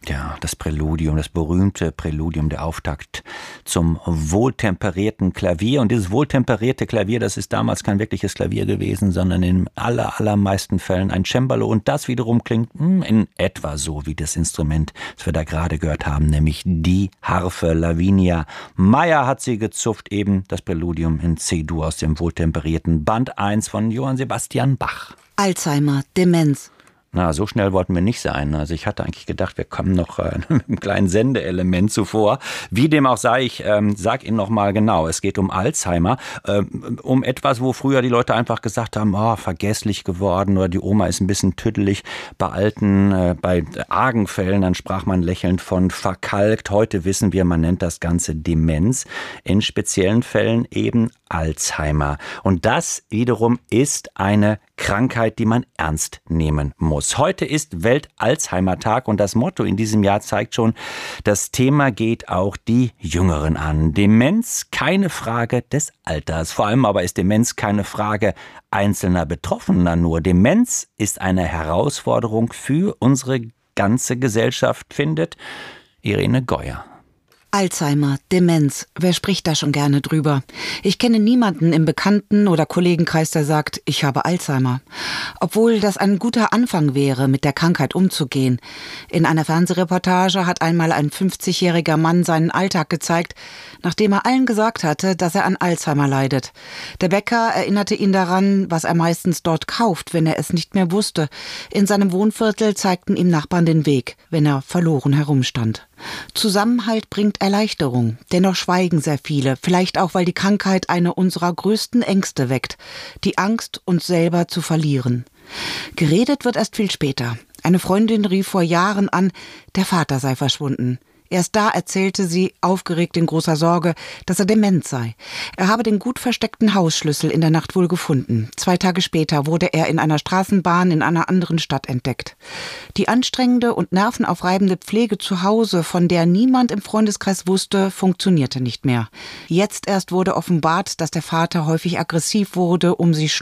Ja, das Präludium, das berühmte Präludium, der Auftakt zum wohltemperierten Klavier. Und dieses wohltemperierte Klavier, das ist damals kein wirkliches Klavier gewesen, sondern in allermeisten Fällen ein Cembalo. Und das wiederum klingt in etwa so wie das Instrument, das wir da gerade gehört haben, nämlich die Harfe. Lavinia Meier hat sie gezupft, eben das Präludium in C-Dur aus dem wohltemperierten Band 1 von Johann Sebastian Bach. Alzheimer, Demenz. Na, so schnell wollten wir nicht sein. Also ich hatte eigentlich gedacht, wir kommen noch mit einem kleinen Sendeelement zuvor. Wie dem auch sei, ich sag Ihnen noch mal genau, es geht um Alzheimer, um etwas, wo früher die Leute einfach gesagt haben, vergesslich geworden oder die Oma ist ein bisschen tüdelig. Bei bei argen Fällen, dann sprach man lächelnd von verkalkt. Heute wissen wir, man nennt das Ganze Demenz. In speziellen Fällen eben Alzheimer. Und das wiederum ist eine Krankheit, die man ernst nehmen muss. Heute ist Welt-Alzheimer-Tag und das Motto in diesem Jahr zeigt schon, das Thema geht auch die Jüngeren an. Demenz, keine Frage des Alters. Vor allem aber ist Demenz keine Frage einzelner Betroffener nur. Demenz ist eine Herausforderung für unsere ganze Gesellschaft, findet Irene Geuer. Alzheimer, Demenz, wer spricht da schon gerne drüber? Ich kenne niemanden im Bekannten- oder Kollegenkreis, der sagt, ich habe Alzheimer. Obwohl das ein guter Anfang wäre, mit der Krankheit umzugehen. In einer Fernsehreportage hat einmal ein 50-jähriger Mann seinen Alltag gezeigt, nachdem er allen gesagt hatte, dass er an Alzheimer leidet. Der Bäcker erinnerte ihn daran, was er meistens dort kauft, wenn er es nicht mehr wusste. In seinem Wohnviertel zeigten ihm Nachbarn den Weg, wenn er verloren herumstand. Zusammenhalt bringt Erleichterung. Dennoch schweigen sehr viele, vielleicht auch, weil die Krankheit eine unserer größten Ängste weckt, die Angst, uns selber zu verlieren. Geredet wird erst viel später. Eine Freundin rief vor Jahren an, der Vater sei verschwunden. Erst da erzählte sie, aufgeregt in großer Sorge, dass er dement sei. Er habe den gut versteckten Hausschlüssel in der Nacht wohl gefunden. 2 Tage später wurde er in einer Straßenbahn in einer anderen Stadt entdeckt. Die anstrengende und nervenaufreibende Pflege zu Hause, von der niemand im Freundeskreis wusste, funktionierte nicht mehr. Jetzt erst wurde offenbart, dass der Vater häufig aggressiv wurde, um sie